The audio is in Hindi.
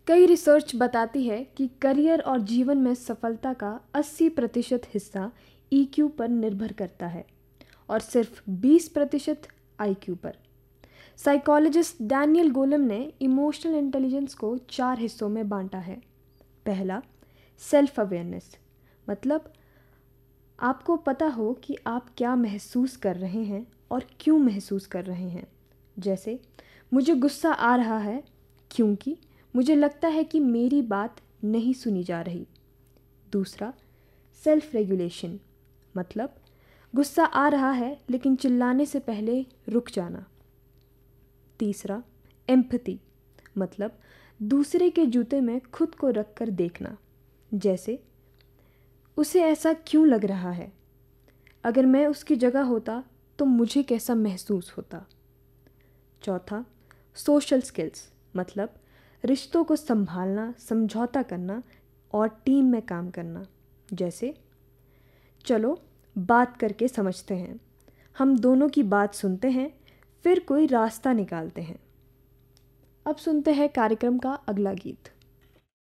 कई रिसर्च बताती है कि करियर और जीवन में सफलता का 80% हिस्सा ईक्यू पर निर्भर करता है और सिर्फ 20% आईक्यू पर। साइकोलॉजिस्ट डैनियल गोलेम ने इमोशनल इंटेलिजेंस को 4 हिस्सों में बांटा है। पहला, सेल्फ अवेयरनेस, मतलब आपको पता हो कि आप क्या महसूस कर रहे हैं और क्यों महसूस कर रहे हैं। जैसे, मुझे गुस्सा आ रहा है क्योंकि मुझे लगता है कि मेरी बात नहीं सुनी जा रही। दूसरा, सेल्फ रेगुलेशन, मतलब गुस्सा आ रहा है लेकिन चिल्लाने से पहले रुक जाना। तीसरा, एम्पैथी, मतलब दूसरे के जूते में खुद को रख कर देखना। जैसे, उसे ऐसा क्यों लग रहा है, अगर मैं उसकी जगह होता तो मुझे कैसा महसूस होता। चौथा, सोशल स्किल्स, मतलब रिश्तों को संभालना, समझौता करना और टीम में काम करना। जैसे, चलो बात करके समझते हैं, हम दोनों की बात सुनते हैं, फिर कोई रास्ता निकालते हैं। अब सुनते हैं कार्यक्रम का अगला गीत।